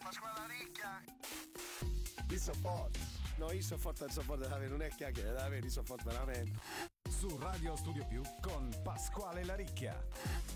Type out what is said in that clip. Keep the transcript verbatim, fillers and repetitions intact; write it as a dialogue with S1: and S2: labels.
S1: Pasquale Ricchia.
S2: Io so forte. No, io so forte, so forte da avere, non è chiacchiere, da avere, io so forte veramente.
S3: Su Radio Studio Più con Pasquale Laricchia.